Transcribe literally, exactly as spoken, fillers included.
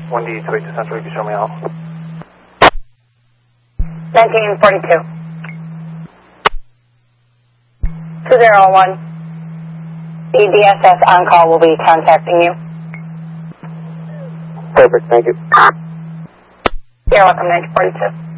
one D two eight two Central, you can show me out. nineteen forty-two. two zero one. The D S S on call will be contacting you. Perfect, thank you. You're welcome, nineteen forty-two.